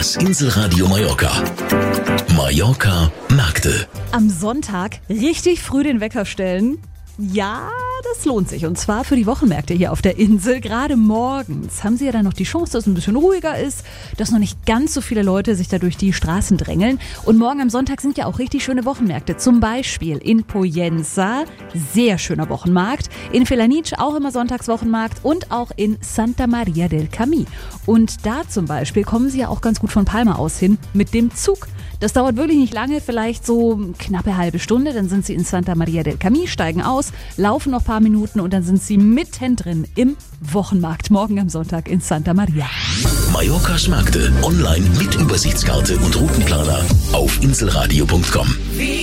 Das Inselradio Mallorca. Mallorca Märkte. Am Sonntag richtig früh den Wecker stellen. Ja, das lohnt sich. Und zwar für die Wochenmärkte hier auf der Insel. Gerade morgens haben sie ja dann noch die Chance, dass es ein bisschen ruhiger ist, dass noch nicht ganz so viele Leute sich da durch die Straßen drängeln. Und morgen am Sonntag sind ja auch richtig schöne Wochenmärkte. Zum Beispiel in Pollença, sehr schöner Wochenmarkt. In Felanitx auch immer Sonntagswochenmarkt und auch in Santa Maria del Camí. Und da zum Beispiel kommen sie ja auch ganz gut von Palma aus hin mit dem Zug. Das dauert wirklich nicht lange, vielleicht so knappe halbe Stunde. Dann sind sie in Santa Maria del Camí, steigen aus, laufen noch ein paar Minuten und dann sind sie mittendrin im Wochenmarkt. Morgen am Sonntag in Santa Maria. Mallorcas Märkte online mit Übersichtskarte und Routenplaner auf inselradio.com.